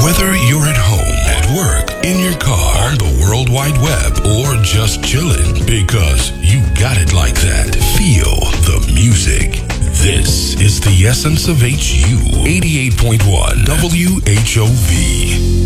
Whether you're at home, at work, in your car, on the World Wide Web, or just chilling, because you got it like that. Feel the music. This is the essence of HU 88.1 WHOV.